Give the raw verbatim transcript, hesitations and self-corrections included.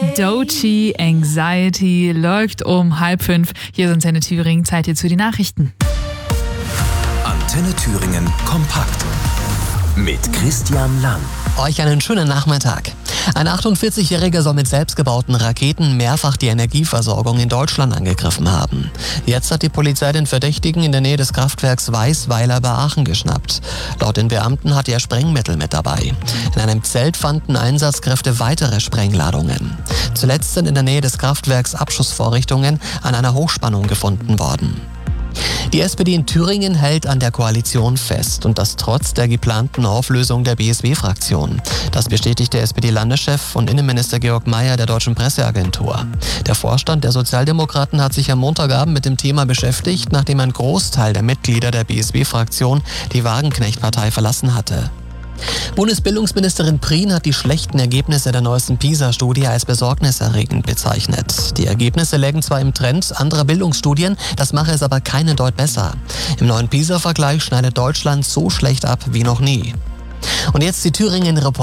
Doechii, Anxiety läuft um halb fünf. Hier ist Antenne Thüringen, Zeit hier zu den Nachrichten. Antenne Thüringen kompakt mit Christian Lang. Euch einen schönen Nachmittag. Ein achtundvierzigjähriger soll mit selbstgebauten Raketen mehrfach die Energieversorgung in Deutschland angegriffen haben. Jetzt hat die Polizei den Verdächtigen in der Nähe des Kraftwerks Weißweiler bei Aachen geschnappt. Laut den Beamten hatte er Sprengmittel mit dabei. In einem Zelt fanden Einsatzkräfte weitere Sprengladungen. Zuletzt sind in der Nähe des Kraftwerks Abschussvorrichtungen an einer Hochspannung gefunden worden. Die S P D in Thüringen hält an der Koalition fest und das trotz der geplanten Auflösung der B S W-Fraktion. Das bestätigte S P D-Landeschef und Innenminister Georg Mayer der Deutschen Presseagentur. Der Vorstand der Sozialdemokraten hat sich am Montagabend mit dem Thema beschäftigt, nachdem ein Großteil der Mitglieder der B S W-Fraktion die Wagenknecht-Partei verlassen hatte. Bundesbildungsministerin Prien hat die schlechten Ergebnisse der neuesten PISA-Studie als besorgniserregend bezeichnet. Die Ergebnisse lägen zwar im Trend anderer Bildungsstudien, das mache es aber keinen Deut besser. Im neuen PISA-Vergleich schneidet Deutschland so schlecht ab wie noch nie. Und jetzt die Thüringen-Reporter.